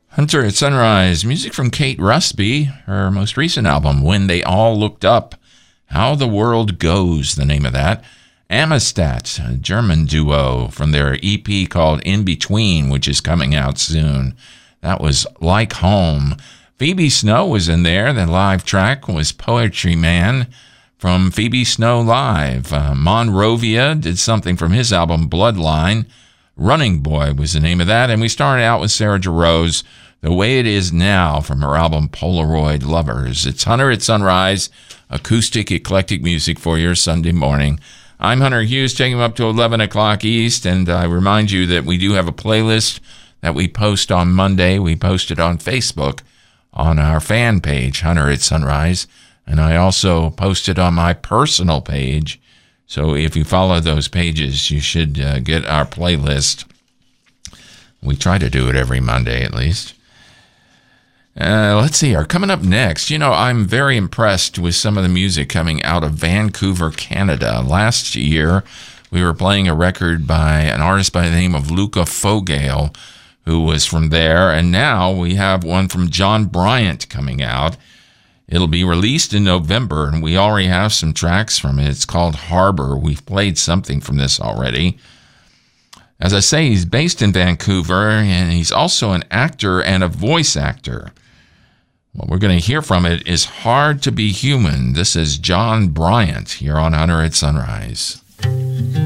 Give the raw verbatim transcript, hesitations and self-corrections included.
Hunter at Sunrise, music from Kate Rusby, her most recent album, When They All Looked Up. How the World Goes, the name of that. Amistad, a German duo from their E P called In Between, which is coming out soon. That was Like Home. Phoebe Snow was in there. The live track was Poetry Man from Phoebe Snow Live. Uh, Monrovia did something from his album Bloodline. Running Boy was the name of that. And we started out with Sarah Jarosz, The Way It Is Now, from her album Polaroid Lovers. It's Hunter at Sunrise, acoustic, eclectic music for your Sunday morning. I'm Hunter Hughes, taking them up to eleven o'clock East, and I remind you that we do have a playlist that we post on Monday. We post it on Facebook on our fan page, Hunter at Sunrise, and I also post it on my personal page. So if you follow those pages, you should uh, get our playlist. We try to do it every Monday at least. Uh, let's see, are coming up next. You know, I'm very impressed with some of the music coming out of Vancouver, Canada. Last year, we were playing a record by an artist by the name of Luca Fogale, who was from there. And now we have one from John Bryant coming out. It'll be released in November, and we already have some tracks from it. It's called Harbor. We've played something from this already. As I say, he's based in Vancouver, and he's also an actor and a voice actor. What we're going to hear from it is Hard to Be Human. This is John Bryant here on Hunter at Sunrise.